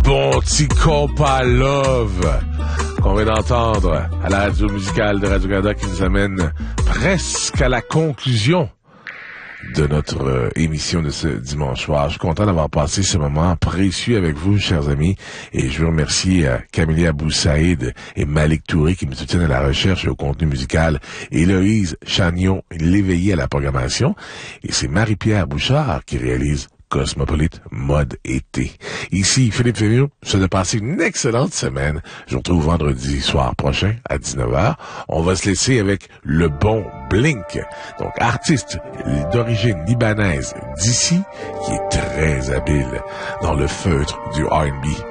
bon petit compas love qu'on vient d'entendre à la radio musicale de Radio-Canada qui nous amène presque à la conclusion de notre émission de ce dimanche soir. Je suis content d'avoir passé ce moment précieux avec vous, chers amis, et je veux remercier Camille Abou-Saïd et Malik Touré qui me soutiennent à la recherche et au contenu musical, Héloïse Chagnon, l'éveillée à la programmation, et c'est Marie-Pierre Bouchard qui réalise Cosmopolite Mode Été. Ici, Philippe Fémieux, je vous souhaite de passer une excellente semaine. Je vous retrouve vendredi soir prochain à 19h. On va se laisser avec le bon Blink, donc artiste d'origine libanaise d'ici, qui est très habile dans le feutre du R&B